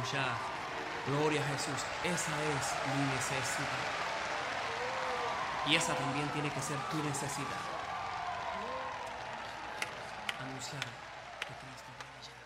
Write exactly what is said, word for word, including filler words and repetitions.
Ya. Gloria a Jesús. Esa es mi necesidad. Y esa también tiene que ser tu necesidad. Anunciar que Cristo viene ya.